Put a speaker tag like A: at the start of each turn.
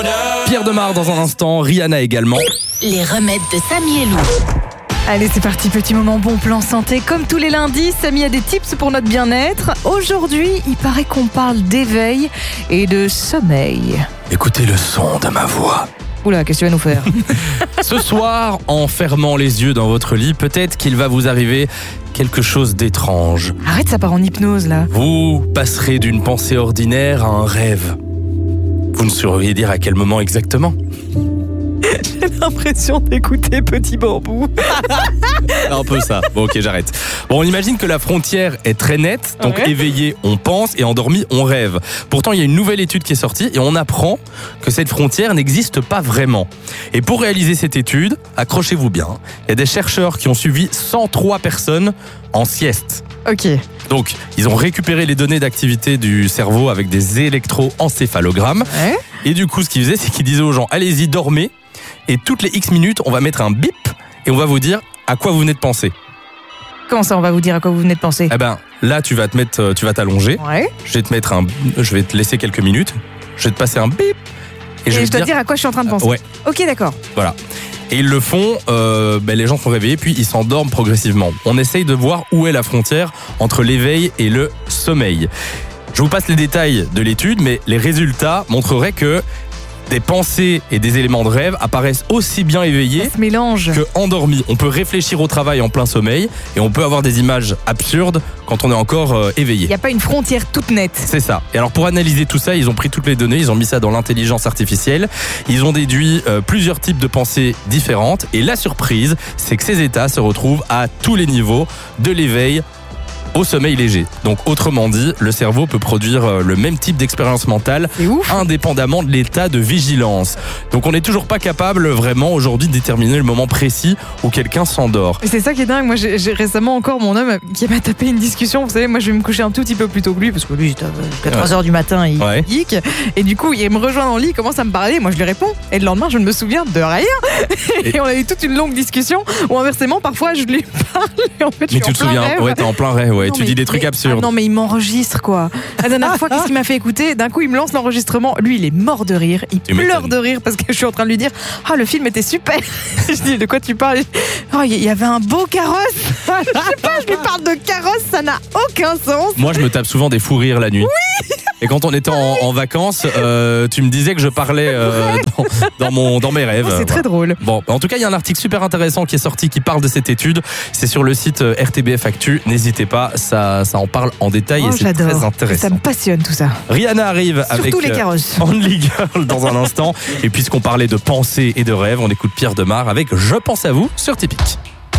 A: Pierre Demar dans un instant, Rihanna également.
B: Les remèdes de Samy et Lou.
C: Allez, c'est parti, petit moment bon plan santé. Comme tous les lundis, Samy a des tips pour notre bien-être. Aujourd'hui, il paraît qu'on parle d'éveil et de sommeil.
A: Écoutez le son de ma voix.
C: Oula, qu'est-ce que tu vas nous faire?
A: Ce soir, en fermant les yeux dans votre lit, peut-être qu'il va vous arriver quelque chose d'étrange.
C: Arrête, ça part en hypnose là.
A: Vous passerez d'une pensée ordinaire à un rêve. Vous ne sauriez dire à quel moment exactement.
C: J'ai l'impression d'écouter Petit Bambou.
A: Un peu ça. Bon, ok, j'arrête. Bon, on imagine que la frontière est très nette. Donc
C: Ouais.
A: éveillé, on pense, et endormi, on rêve. Pourtant, il y a une nouvelle étude qui est sortie et on apprend que cette frontière n'existe pas vraiment. Et pour réaliser cette étude, accrochez-vous bien, il y a des chercheurs qui ont suivi 103 personnes en sieste.
C: Ok.
A: Donc, ils ont récupéré les données d'activité du cerveau avec des électroencéphalogrammes.
C: Ouais.
A: Et du coup, ce qu'ils faisaient, c'est qu'ils disaient aux gens, allez-y, dormez. Et toutes les X minutes, on va mettre un bip et on va vous dire à quoi vous venez de penser.
C: Comment ça, on va vous dire à quoi vous venez de penser?
A: Eh ben, là, tu vas t'allonger.
C: Ouais.
A: Je vais te laisser quelques minutes. Je vais te passer un bip.
C: Et
A: vais
C: je
A: te
C: dois dire à quoi je suis en train de penser.
A: Ouais,
C: Ok, d'accord.
A: voilà. Et ils le font, les gens sont réveillés, puis ils s'endorment progressivement. On essaye de voir où est la frontière entre l'éveil et le sommeil. Je vous passe les détails de l'étude, mais les résultats montreraient que des pensées et des éléments de rêve apparaissent aussi bien éveillés
C: Ça se mélange.
A: que endormis. On peut réfléchir au travail en plein sommeil et on peut avoir des images absurdes quand on est encore éveillé.
C: Il n'y a pas une frontière toute nette.
A: C'est ça. Et alors pour analyser tout ça, ils ont pris toutes les données, ils ont mis ça dans l'intelligence artificielle. Ils ont déduit plusieurs types de pensées différentes. Et la surprise, c'est que ces états se retrouvent à tous les niveaux de l'éveil au sommeil léger. Donc autrement dit, le cerveau peut produire le même type d'expérience mentale
C: C'est ouf.
A: indépendamment de l'état de vigilance. Donc on n'est toujours pas capable vraiment aujourd'hui de déterminer le moment précis où quelqu'un s'endort.
C: Et c'est ça qui est dingue. Moi, j'ai récemment encore mon homme qui m'a tapé une discussion. Vous savez, moi, je vais me coucher un tout petit peu plus tôt que lui parce que lui, jusqu'à 3h du matin, il
A: Ouais.
C: geek. Et du coup, il me rejoint dans le lit, il commence à me parler. Moi, je lui réponds. Et le lendemain, je ne me souviens de rien. Et on a eu toute une longue discussion où inversement, parfois, je lui parle. Et en fait, je
A: Mais
C: suis
A: tu te
C: en plein
A: souviens,
C: rêve.
A: ouais, t'es en plein rêve, ouais,
C: Non,
A: tu
C: mais-
A: dis des trucs
C: mais-
A: absurdes.
C: Ah non, mais il m'enregistre, quoi. La dernière fois, qu'est-ce qu'il m'a fait écouter? D'un coup, il me lance l'enregistrement. Lui, il est mort de rire. Il
A: Tu
C: pleure
A: m'étonnes.
C: de rire parce que je suis en train de lui dire ah, le film était super. Je dis de quoi tu parles? Oh, il y avait un beau carrosse. Je sais pas, je lui parle de carrosse, ça n'a aucun sens.
A: Moi, je me tape souvent des fous rires la nuit. Et quand on était en vacances, tu me disais que je parlais dans mes rêves.
C: Oh, c'est très drôle.
A: Bon, en tout cas, il y a un article super intéressant qui est sorti qui parle de cette étude. C'est sur le site RTBF Actu. N'hésitez pas, ça en parle en détail
C: Oh,
A: et c'est
C: j'adore.
A: très
C: Ça
A: intéressant.
C: me passionne tout ça.
A: Rihanna arrive avec
C: Surtout les carrosses.
A: Only Girl dans un instant. Et puisqu'on parlait de pensée et de rêve, on écoute Pierre Demar avec Je pense à vous sur Typique.